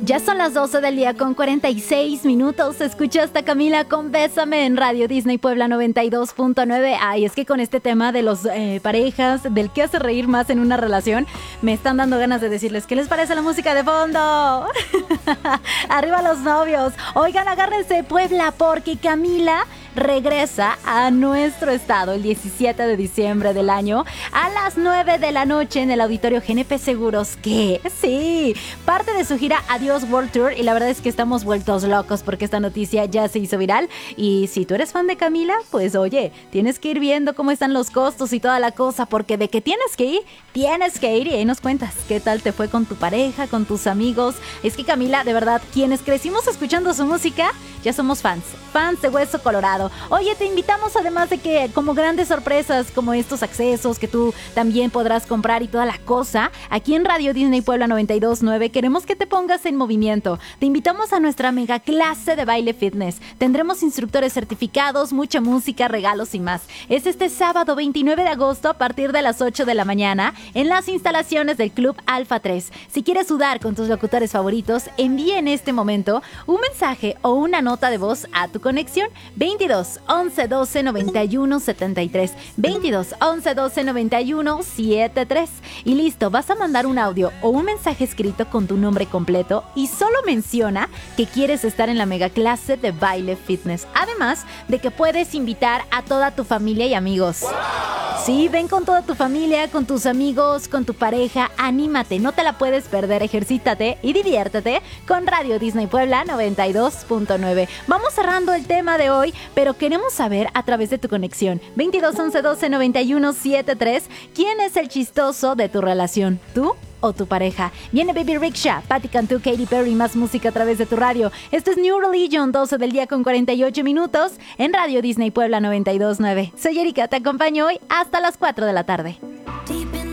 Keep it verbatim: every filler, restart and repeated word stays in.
Ya son las doce del día con cuarenta y seis minutos. Escuchaste a Camila con Bésame en Radio Disney Puebla noventa y dos punto nueve. Ay, es que con este tema de los eh, parejas, del que hace reír más en una relación, me están dando ganas de decirles, ¿qué les parece la música de fondo? Arriba los novios. Oigan, agárrense Puebla, porque Camila regresa a nuestro estado el diecisiete de diciembre del año a las nueve de la noche en el Auditorio G N P Seguros, que sí, parte de su gira Adiós World Tour, y la verdad es que estamos vueltos locos porque esta noticia ya se hizo viral. Y si tú eres fan de Camila, pues oye, tienes que ir viendo cómo están los costos y toda la cosa, porque de que tienes que ir, tienes que ir. Y ahí nos cuentas qué tal te fue con tu pareja, con tus amigos. Es que Camila, de verdad, quienes crecimos escuchando su música, ya somos fans, fans de Hueso Colorado. Oye, te invitamos además de que como grandes sorpresas, como estos accesos que tú también podrás comprar y toda la cosa, aquí en Radio Disney Puebla noventa y dos punto nueve queremos que te pongas en movimiento. Te invitamos a nuestra mega clase de baile fitness. Tendremos instructores certificados, mucha música, regalos y más. Es este sábado veintinueve de agosto a partir de las ocho de la mañana en las instalaciones del Club Alfa tres. Si quieres sudar con tus locutores favoritos, envíe en este momento un mensaje o una nota de voz a tu conexión veintidós once doce noventa y uno setenta y tres, veintidós once doce noventa y uno setenta y tres, y listo, vas a mandar un audio o un mensaje escrito con tu nombre completo y solo menciona que quieres estar en la mega clase de baile fitness, además de que puedes invitar a toda tu familia y amigos. Sí, ven con toda tu familia, con tus amigos, con tu pareja, anímate, no te la puedes perder, ejercítate y diviértete con Radio Disney Puebla noventa y dos punto nueve. Vamos cerrando el tema de hoy, pero queremos saber a través de tu conexión veintidós once doce noventa y uno setenta y tres, ¿quién es el chistoso de tu relación? ¿Tú o tu pareja? Viene Baby Rickshaw, Patti Cantú, Katy Perry, más música a través de tu radio. Esto es New Religion, doce del día con cuarenta y ocho minutos en Radio Disney Puebla noventa y dos punto nueve. Soy Erika, te acompaño hoy hasta las cuatro de la tarde.